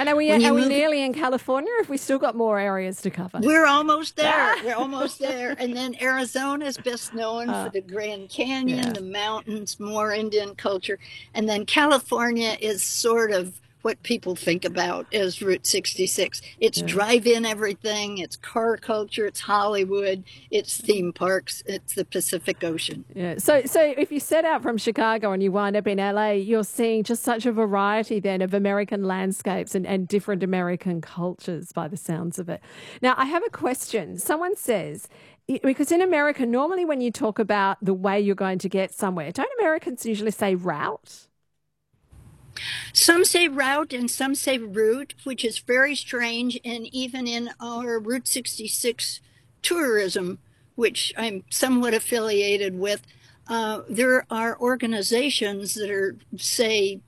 And are we When you are we move, nearly in California? Or have we still got more areas to cover? we're almost there. Ah, We're almost there. And then Arizona is best known for uh, the Grand Canyon, yeah. the mountains, more Indian culture. And then California is sort of what people think about as Route 66. It's Yeah. drive-in everything, it's car culture, it's Hollywood, it's theme parks, it's the Pacific Ocean. Yeah. So if you set out from Chicago and you wind up in LA, you're seeing just such a variety then of American landscapes and different American cultures by the sounds of it. Now, I have a question. Someone says, because in America, normally when you talk about the way you're going to get somewhere, don't Americans usually say route? Some say route and some say route, which is very strange. And even in our Route 66 tourism, which I'm somewhat affiliated with, there are organizations that are, say,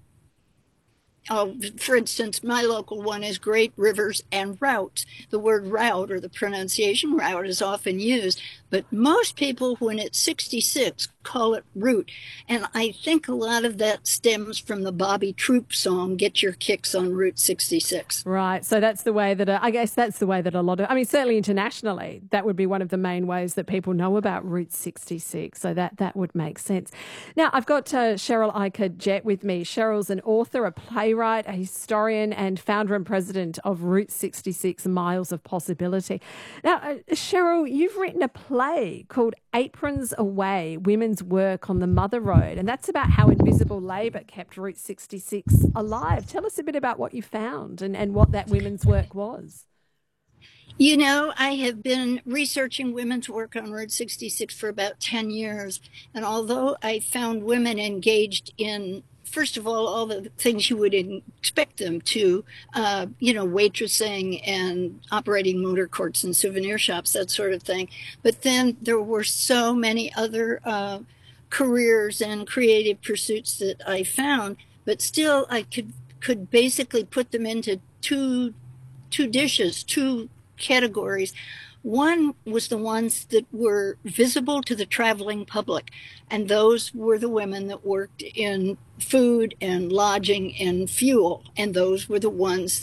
for instance, my local one is Great Rivers and Routes. The word route or the pronunciation route is often used, but most people, when it's 66, call it route. And I think a lot of that stems from the Bobby Troop song, Get Your Kicks on Route 66. Right. So that's the way that I guess that's the way that a lot of, I mean, certainly internationally, that would be one of the main ways that people know about Route 66. So that would make sense. Now, I've got Cheryl Eicher Jett with me. Cheryl's an author, a playwright, a historian, and founder and president of Route 66 Miles of Possibility. Now, Cheryl, you've written a play called Aprons Away, Women's Work on the Mother Road, and that's about how invisible labour kept Route 66 alive. Tell us a bit about what you found and what that women's work was. You know, I have been researching women's work on Route 66 for about 10 years. And although I found women engaged in, first of all the things you would expect them to, waitressing and operating motor courts and souvenir shops, that sort of thing. But then there were so many other careers and creative pursuits that I found, but still I could basically put them into two dishes, two categories. One was the ones that were visible to the traveling public, and those were the women that worked in food and lodging and fuel, and those were the ones